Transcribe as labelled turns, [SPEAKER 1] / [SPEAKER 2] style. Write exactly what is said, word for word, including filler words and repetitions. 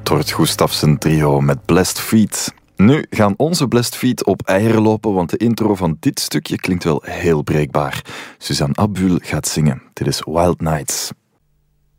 [SPEAKER 1] Tord Gustafsson trio met Blessed Feet. Nu gaan onze Blessed Feet op eieren lopen, want de intro van dit stukje klinkt wel heel breekbaar. Suzanne Abbuul gaat zingen. Dit is Wild Nights.